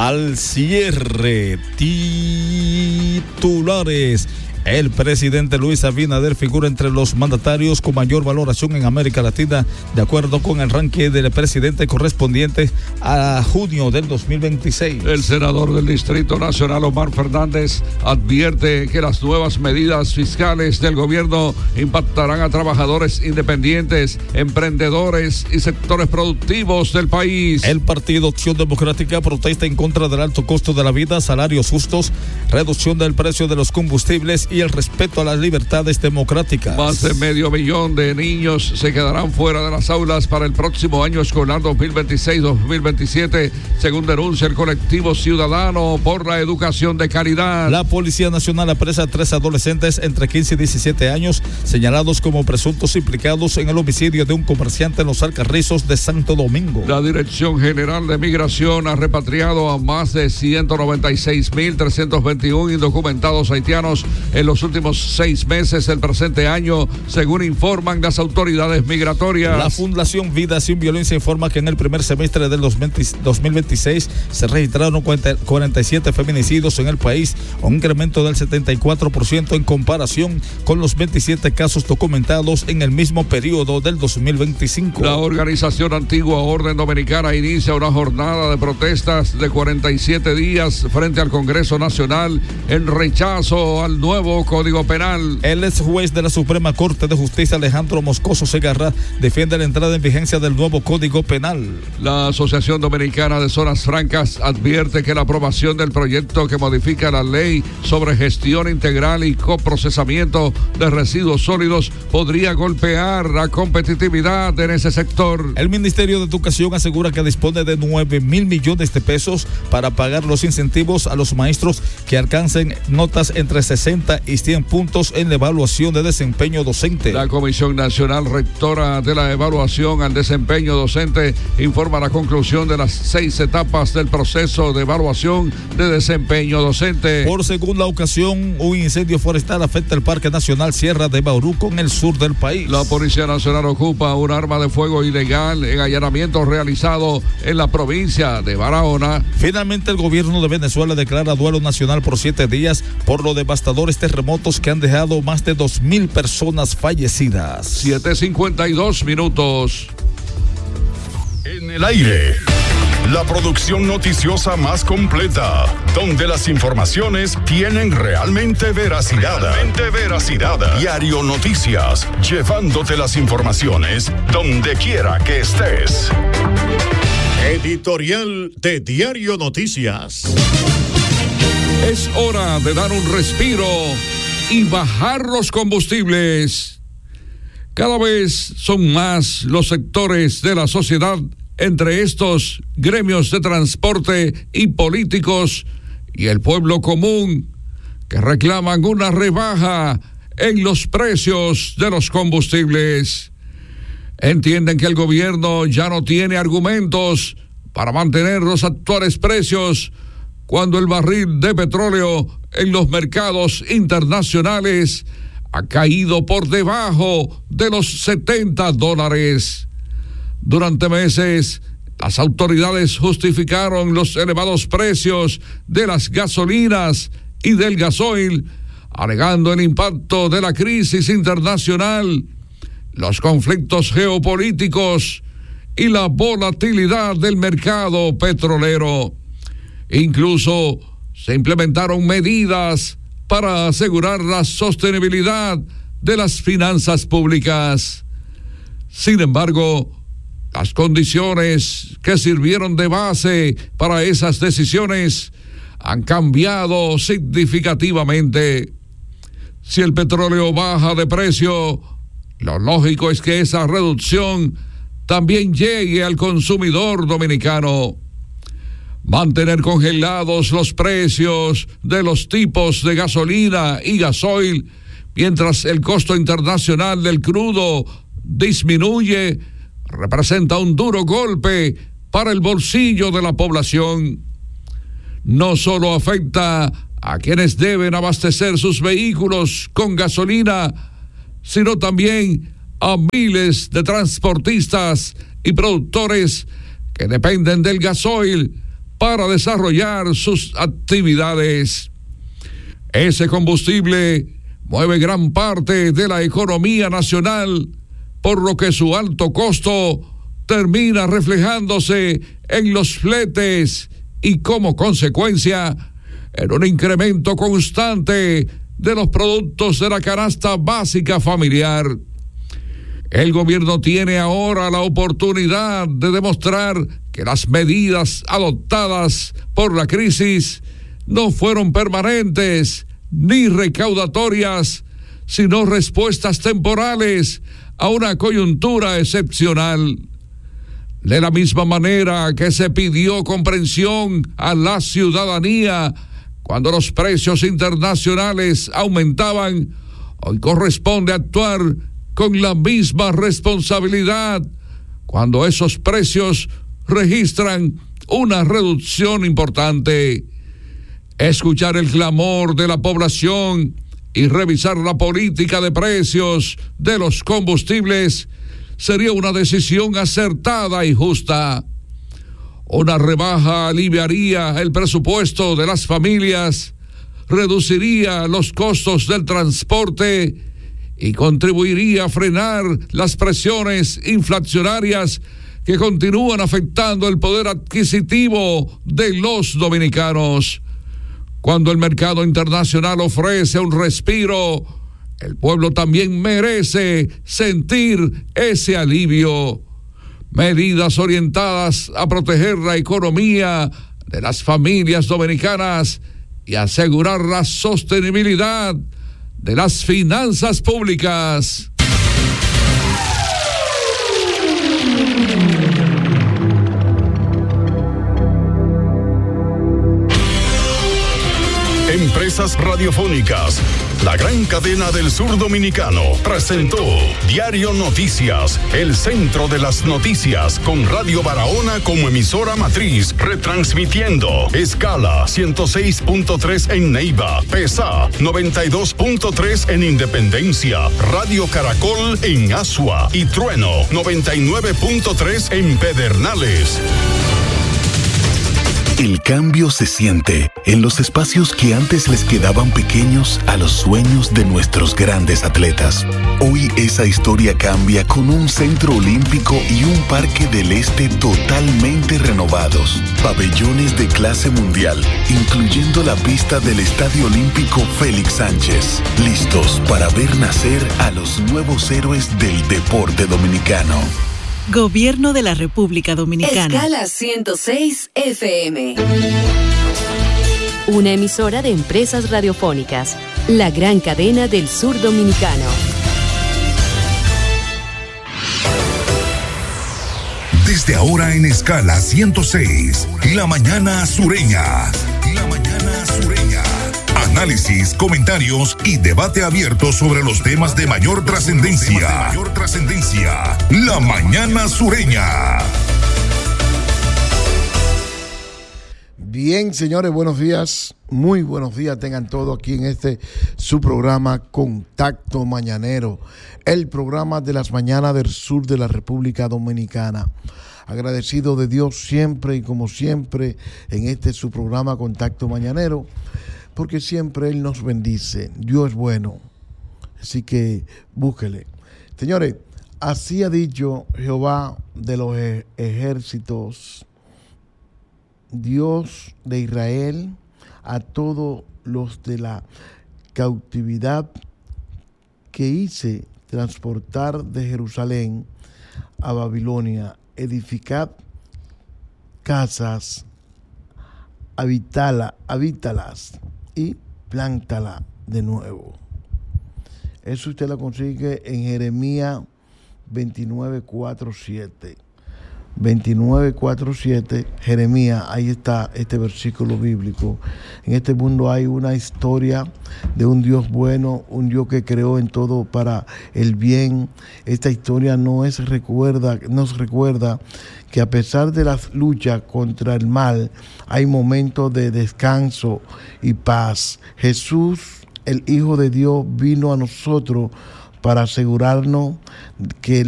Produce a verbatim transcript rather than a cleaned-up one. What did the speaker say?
al cierre. Titulares. El presidente Luis Abinader figura entre los mandatarios con mayor valoración en América Latina, de acuerdo con el ranking del presidente correspondiente a junio del dos mil veintiséis. El senador del Distrito Nacional, Omar Fernández, advierte que las nuevas medidas fiscales del gobierno impactarán a trabajadores independientes, emprendedores y sectores productivos del país. El Partido Acción Democrática protesta en contra del alto costo de la vida, salarios justos, reducción del precio de los combustibles y el respeto a las libertades democráticas. Más de medio millón de niños se quedarán fuera de las aulas para el próximo año escolar dos mil veintiséis dos mil veintisiete, según denuncia el colectivo ciudadano por la educación de calidad. La Policía Nacional apresa a tres adolescentes entre quince y diecisiete años, señalados como presuntos implicados en el homicidio de un comerciante en los Alcarrizos de Santo Domingo. La Dirección General de Migración ha repatriado a más de ciento noventa y seis mil trescientos veintiuno indocumentados haitianos en los últimos seis meses del presente año, según informan las autoridades migratorias. La Fundación Vida Sin Violencia informa que en el primer semestre del dos mil veintiséis se registraron cuarenta y siete feminicidios en el país, un incremento del setenta y cuatro por ciento en comparación con los veintisiete casos documentados en el mismo periodo del dos mil veinticinco. La organización Antigua Orden Dominicana inicia una jornada de protestas de cuarenta y siete días frente al Congreso Nacional en rechazo al nuevo Código Penal. El ex juez de la Suprema Corte de Justicia, Alejandro Moscoso Segarra, defiende la entrada en vigencia del nuevo Código Penal. La Asociación Dominicana de Zonas Francas advierte que la aprobación del proyecto que modifica la ley sobre gestión integral y coprocesamiento de residuos sólidos podría golpear la competitividad en ese sector. El Ministerio de Educación asegura que dispone de nueve mil millones de pesos para pagar los incentivos a los maestros que alcancen notas entre sesenta y cien puntos en la evaluación de desempeño docente. La Comisión Nacional Rectora de la Evaluación al Desempeño Docente informa la conclusión de las seis etapas del proceso de evaluación de desempeño docente. Por segunda ocasión, un incendio forestal afecta el Parque Nacional Sierra de Bauruco en el sur del país. La Policía Nacional ocupa un arma de fuego ilegal en allanamiento realizado en la provincia de Barahona. Finalmente, el gobierno de Venezuela declara duelo nacional por siete días por los devastadores terremotos que han dejado más de dos mil personas fallecidas. siete cincuenta y dos minutos. En el aire, la producción noticiosa más completa, donde las informaciones tienen realmente veracidad. Realmente veracidad. Diario Noticias, llevándote las informaciones donde quiera que estés. Editorial de Diario Noticias. Es hora de dar un respiro y bajar los combustibles. Cada vez son más los sectores de la sociedad, entre estos gremios de transporte y políticos y el pueblo común, que reclaman una rebaja en los precios de los combustibles. Entienden que el gobierno ya no tiene argumentos para mantener los actuales precios cuando el barril de petróleo en los mercados internacionales ha caído por debajo de los setenta dólares. Durante meses, las autoridades justificaron los elevados precios de las gasolinas y del gasoil, alegando el impacto de la crisis internacional, los conflictos geopolíticos y la volatilidad del mercado petrolero. Incluso se implementaron medidas para asegurar la sostenibilidad de las finanzas públicas. Sin embargo, las condiciones que sirvieron de base para esas decisiones han cambiado significativamente. Si el petróleo baja de precio, lo lógico es que esa reducción también llegue al consumidor dominicano. Mantener congelados los precios de los tipos de gasolina y gasoil mientras el costo internacional del crudo disminuye representa un duro golpe para el bolsillo de la población. No solo afecta a quienes deben abastecer sus vehículos con gasolina, sino también a miles de transportistas y productores que dependen del gasoil para desarrollar sus actividades. Ese combustible mueve gran parte de la economía nacional, por lo que su alto costo termina reflejándose en los fletes y como consecuencia en un incremento constante de los productos de la canasta básica familiar. El gobierno tiene ahora la oportunidad de demostrar que las medidas adoptadas por la crisis no fueron permanentes ni recaudatorias, sino respuestas temporales a una coyuntura excepcional. De la misma manera que se pidió comprensión a la ciudadanía cuando los precios internacionales aumentaban, hoy corresponde actuar con la misma responsabilidad cuando esos precios registran una reducción importante. Escuchar el clamor de la población y revisar la política de precios de los combustibles sería una decisión acertada y justa. Una rebaja aliviaría el presupuesto de las familias, reduciría los costos del transporte y contribuiría a frenar las presiones inflacionarias que continúan afectando el poder adquisitivo de los dominicanos. Cuando el mercado internacional ofrece un respiro, el pueblo también merece sentir ese alivio. Medidas orientadas a proteger la economía de las familias dominicanas y asegurar la sostenibilidad de las finanzas públicas. Empresas Radiofónicas, la gran cadena del sur dominicano, presentó Diario Noticias, el centro de las noticias, con Radio Barahona como emisora matriz, retransmitiendo escala ciento seis punto tres en Neiva, PESA noventa y dos punto tres en Independencia, Radio Caracol en Asua y Trueno noventa y nueve punto tres en Pedernales. El cambio se siente en los espacios que antes les quedaban pequeños a los sueños de nuestros grandes atletas. Hoy esa historia cambia con un centro olímpico y un parque del este totalmente renovados. Pabellones de clase mundial, incluyendo la pista del Estadio Olímpico Félix Sánchez. Listos para ver nacer a los nuevos héroes del deporte dominicano. Gobierno de la República Dominicana. Escala ciento seis F M. Una emisora de Empresas Radiofónicas. La gran cadena del sur dominicano. Desde ahora en Escala ciento seis, La Mañana Sureña. La Mañana Sureña. Análisis, comentarios y debate abierto sobre los temas de mayor trascendencia. Mayor trascendencia. La Mañana Sureña. Bien, señores, buenos días. Muy buenos días tengan todos aquí en este su programa Contacto Mañanero, el programa de las mañanas del sur de la República Dominicana. Agradecido de Dios siempre y como siempre en este su programa Contacto Mañanero, porque siempre Él nos bendice. Dios es bueno, así que búsquele. Señores, así ha dicho Jehová de los ejércitos, Dios de Israel, a todos los de la cautividad que hice transportar de Jerusalén a Babilonia: edificad casas, habitala, habítalas y plántala de nuevo. Eso usted lo consigue en Jeremías veintinueve, cuatro, siete. veintinueve, cuatro, siete, Jeremías, ahí está este versículo bíblico. En este mundo hay una historia de un Dios bueno, un Dios que creó en todo para el bien. Esta historia no es recuerda, nos recuerda que a pesar de las luchas contra el mal, hay momentos de descanso y paz. Jesús, el Hijo de Dios, vino a nosotros para asegurarnos que